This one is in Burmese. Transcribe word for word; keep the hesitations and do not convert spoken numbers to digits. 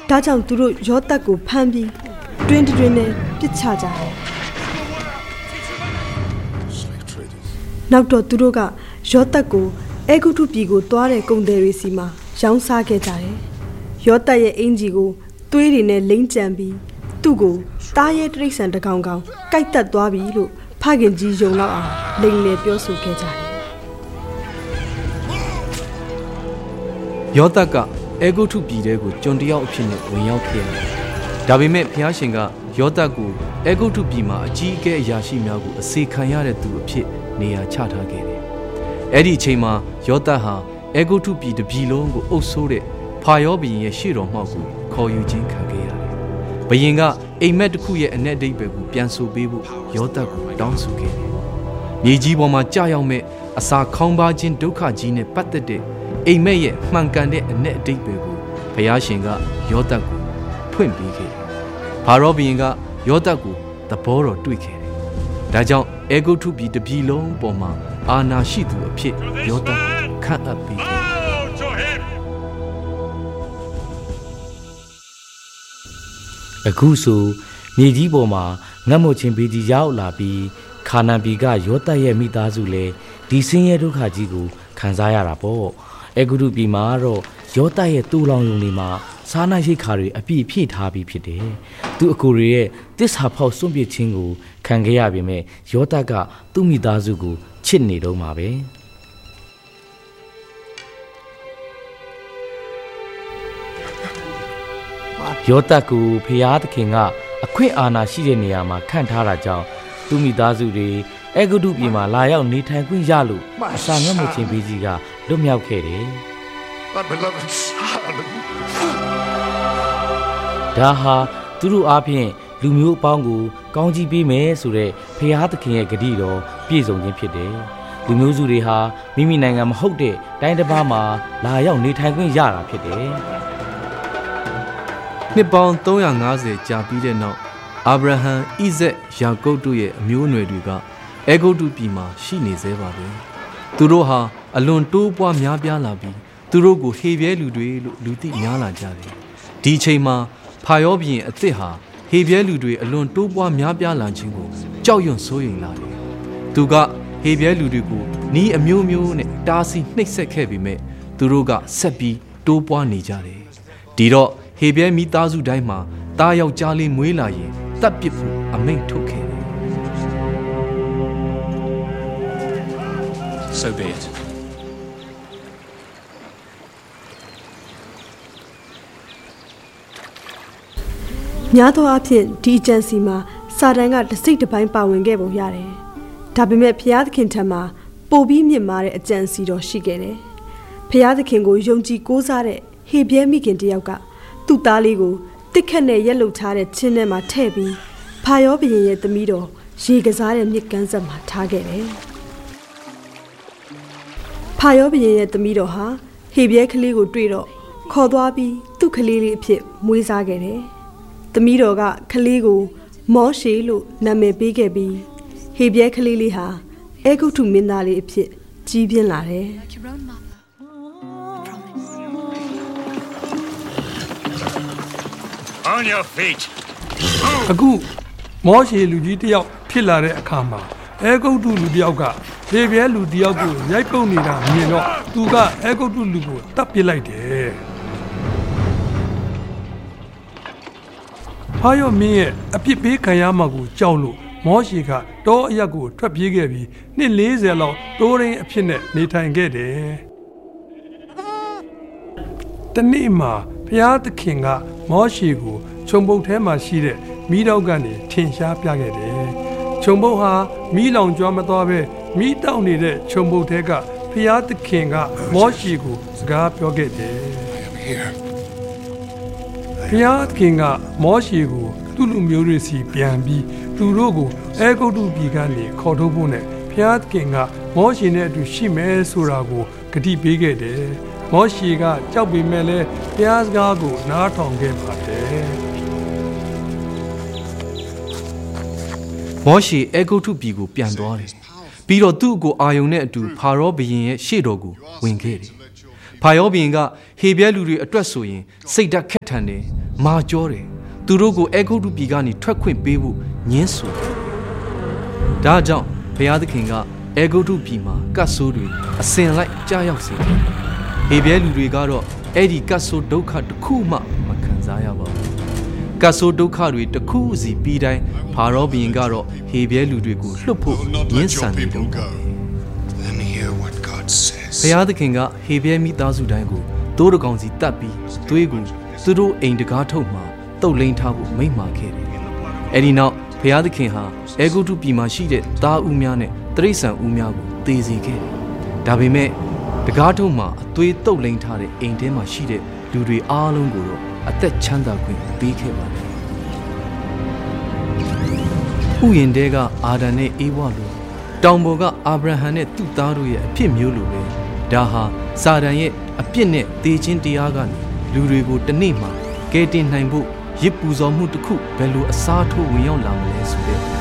ဒါကြောင့်သူတို့ယောသတ်ကိုဖမ်းပြီးတွင်တွင်နဲ့ပစ်ချကြတယ်နောက်တော့သူတို့ကယောသတ်ကိုအေဂုတုပြည်ကိုသွားတဲ့ကုန်သည်တွေစီမှာရောင်းစားခဲ့ကြတယ်ယောသတ်ရဲ့အင်ဂျီကိုသွေးတွေနဲ့လိမ့်ကြံပြီးသူ့ကိုတားရဲတရိတ်ဆန်တကောင်ကောင်ကိုက်တက်သွားပြီလို့ဖခင်ကြီးယုံလောက်အောင်လိမ်လေပြောဆိုခဲ့ကြတယ်ယောသတ်ကအေဂုတုပြည်ထဲကိုကျွန်တယောက်အဖြစ်နဲ့ဝင်ရောက်ခဲ့တယ်ဒါပေမဲ့ဘုရားရှင်ကယောသတ်ကိုအေဂုတုပြည်မှာအကြီးအကဲအရာရှိများကိုအစေခံရတဲ့သူအဖြစ်နေရာချထားခဲ့တယ်အဲ့ဒီအချိန်မှာယောသတ်ဟာအေဂုတုပြည်တစ်ပြည်လုံးကိုအုပ်ဆိုးတဲ့ဖာရောဘုရင်ရဲ့ရှေ့တော်မှောက်ကိုခေါ်ယူခြင်းခံခဲ့ရတယ်ဘုရင်ကအိမ်မက်တစ်ခုရဲ့အ내အဓိပ္ပာယ်ကိုပြန်ဆိုပေးဖို့ယောသတ်ကိုတောင်းဆိုခဲ့တယ်မြေကြီးပေါ်မှာကြာရောက်မဲ့အစာခေါင်းပါခြင်းဒုက္ခကြီးနဲ့ပတ်သက်တဲ့အိမ်မက်ရဲ့မှန်ကန်တဲ့အ내အဓိပ္ပာယ်ကိုဘုရားရှင်ကယောသတ်ကိုဖွင့်ပေးခဲ့တယ်ဖာရောဘုရင်ကယောသတ်ကိုသဘောတော်တွေ့ခဲ့တယ်ဒါကြောင့်အေဂုတုပြည်တစ်ပြည်လုံးပေါ်မှာအာဏာရှိသူအဖြစ်ယောသတ်ခန့်အပ်ပေးခဲ့အခုဆိုမြေကြီးပေါ်မှာငတ်မွတ်ခြင်းဘေးကြီးရောက်လာပြီးခါနာန်ပြည်ကယောသတ်ရဲ့မိသားစုလည်းဒီဆင်းရဲဒုက္ခကြီးကိုခံစားရတာပေါ့အေဂုတုပြည်မှာတော့ယောသတ်ရဲ့တူလောင်ယုံတွေမှာစားနပ်ရိက္ခာတွေအပြည့်ဖြည့်ထားပြီးဖြစ်တယ်သူအကိုတွေရဲ့တစ္ဆာဖောက်စွန့်ပစ်ခြင်းကိုခံခဲ့ရပေမဲ့ယောသတ်ကသူ့မိသားစုကိုချစ်နေတော့မှာပဲယောသတ်ကိုဖျားသခင်ကအခွင့်အာဏာရှိတဲ့နေရာမှာခန့်ထားတာကြောင့်သူမိသားစုတွေအေဂုတုပြည်မှာလာရောက်နေထိုင်ခွင့်ရလို့အစာငတ်မခြင်းဘေးကြီးကလွတ်မြောက်ခဲ့တယ်ဒါဟာသူတို့အားဖြင့်လူမျိုးအပေါင်းကိုကောင်းချီးပေးမယ်ဆိုတဲ့ဖျားသခင်ရဲ့ဂရုတော်ပြည့်စုံခြင်းဖြစ်တယ်လူမျိုးစုတွေဟာမိမိနိုင်ငံမဟုတ်တဲ့တိုင်းတစ်ပါးမှာလာရောက်နေထိုင်ခွင့်ရတာဖြစ်တယ်နှစ်ပေါင်းသုံးရာငါးဆယ်ကြာပြီးတဲ့နောက်အာဗြဟံဣဇက်ယာကုပ်တို့ရဲ့အမျိုးအနွယ်တွေကအေဂုတုပြည်မှာရှိနေသေးပါပဲသူတို့ဟာအလွန်တိုးပွားများပြားလာပြီးသူတို့ကိုဟေဘဲလူတွေလို့လူသိများလာကြတယ်ဒီအချိန်မှာဖာရောဘုရင်အသစ်ဟာဟေဘဲလူတွေအလွန်တိုးပွားများပြားလာခြင်းကိုကြောက်ရွံ့စိုးရိမ်လာတယ်သူကဟေဘဲလူတွေကိုနီးအမျိုးမျိုးနဲ့တားဆီးနှိပ်စက်ခဲ့ပေမဲ့သူတို့ကဆက်ပြီးတိုးပွားနေကြတယ်ဒီတော့ဟေဘဲမိသားစုတိုင်းမှာတားယောက်ျားလေးမွေးလာရင်တပ်ပစ်ဖို့အမိန့်ထုတ်ခဲ့တယ် So be it. များသောအားဖြင့်ဒီအကြံစီမှာစာတန်ကတစိတ်တစ်ပိုင်းပါဝင်ခဲ့ပုံရတယ်ဒါပေမဲ့ဘုရားသခင်ထံမှာပိုပြီးမြင့်မားတဲ့အကြံစီတော်ရှိခဲ့တယ်ဘုရားသခင်ကိုယုံကြည်ကိုးစားတဲ့ဟေဘဲမိခင်တယောက်ကသူ့သားလေးကိုတစ်ခက်နဲ့ရက်လုထားတဲ့ချင်းထဲမှာထည့်ပြီးဖာရောဘုရင်ရဲ့သမီးတော်ရေကစားတဲ့မြစ်ကမ်းဆက်မှာထားခဲ့တယ်ဖာရောဘုရင်ရဲ့သမီးတော်ဟာဟေဘဲကလေးကိုတွေ့တော့ခေါ်သွားပြီးသူ့ကလေးလေးအဖြစ်မွေးစားခဲ့တယ်သမီးတော်ကကလေးကိုမောရှေလို့နာမည်ပေးခဲ့ပြီးဟေဘဲကလေးလေးဟာအေဂုတုမင်းသားလေးအဖြစ်ကြီးပြင်းလာတယ် On your feet. အခုမောရှေလူကြီးတယောက်ဖြစ်လာတဲ့အခါမှာအေဂုတ်တုလူတယောက်ကဟေဘဲလူတယောက်ကိုရိုက်ပုတ်နေတာမြင်တော့သူကအေဂုတ်တုလူကိုတပ်ပစ်လိုက်တယ်ဖာယောမင်းရဲ့အပြစ်ပေးခံရမှာကိုကြောက်လို့မောရှေကတောအရက်ကိုထွက်ပြေးခဲ့ပြီးနှစ်၄၀လောက်တိုးရင်းအဖြစ်နဲ့နေထိုင်ခဲ့တယ်တနေ့မှာဘုရားသခင်ကမောရှေကိုခြုံပုတ်ထဲမှာရှိတဲ့မီးတောက်ကနေထင်ရှားပြခဲ့တယ်။ခြုံပုတ်ဟာမီးလောင်ကျွမ်းမသွားပဲမီးတောက်နေတဲ့ခြုံပုတ်ထဲကဘုရားသခင်ကမောရှေကိုစကားပြောခဲ့တယ်။ဘုရားသခင်ကမောရှေကိုသူ့လူမျိုးတွေစီပြန်ပြီးသူတို့ကိုအေဂုတ်တုပြည်ကနေခေါ်ထုတ်ဖို့နဲ့ဘုရားသခင်ကမောရှေနဲ့အတူရှိမယ်ဆိုတာကိုဂတိပေးခဲ့တယ်။မောရှေကကြောက်ပေမဲ့လည်းဘုရားစကားကိုနားထောင်ခဲ့ပါတယ်မောရှေအေဂုတ်တုပြည်ကိုပြန်သွားတယ်ပြီးတော့သူ့ကိုအာယုန်နဲ့အတူဖာရောဘုရင်ရဲ့ရှေ့တော်ကိုဝင်ခဲ့တယ်ဖာရောဘုရင်ကဟေဘဲလူတွေအတွက်ဆိုရင်စိတ်ဓာတ်ခက်ထန်တယ်မာကျောတယ်သူတို့ကိုအဲဂုတ္တုပြည်ကနေထွက်ခွင့်ပေးဖို့ညှင်းဆိုတယ်ဒါကြောင့်ဘုရားသခင်ကအဲဂုတ္တုပြည်မှာကတ်ဆိုးတွေအစင်လိုက်ကြားရောက်စေတယ်ဟေဘဲလူတွေကတော့အဲ့ဒီကတ်ဆိုးဒုက္ခတစ်ခုမှမခံစားရပါဘူးကတ်ဆိုးဒုက္ခတွေတစ်ခုစီပြီးတိုင်းဖာရောဘုရင်ကတော့ဟေဘဲလူတွေကိုလွှတ်ဖို့ညှင်းဆန်နေတယ်ဘုရားသခင်ကဟေဘဲမိသားစုတိုင်းကိုတိုးတကောင်စီတတ်ပြီးသွေးကိုသူတို့အိမ်တကားထုတ်မှာတုတ်လိန်ထားဖို့မိန့်မာခဲ့တယ်အဲ့ဒီနောက်ဘုရားသခင်ဟာအဲဂုတ္တုပြည်မှာရှိတဲ့သားဦးများနဲ့တိရစ္ဆာန်ဦးများကိုသေစေခဲ့တယ်ဒါပေမဲ့တကားထုတ်မှာအသွေးတုတ်လိန်ထားတဲ့အိမ်ထဲမှာရှိတဲ့လူတွေအားလုံးကိုတော့အသက်ချမ်းသာခွင့်ပေးခဲ့ပါတယ်ဥယျာဉ်တဲကအာဒံနဲ့အေဝါလိုတောင်ပေါ်ကအာဗြဟံနဲ့သူ့သားတို့ရဲ့အဖြစ်မျိုးလိုပဲဒါဟာစာတန်ရဲ့အပြစ်နဲ့တေခြင်းတရားကနေလူတွေကိုတနေ့မှကယ်တင်နိုင်ဖို့ရစ်ပူဇော်မှုတစ်ခုဘယ်လိုအစားထိုးဝင်ရောက်လာမလဲဆိုတဲ့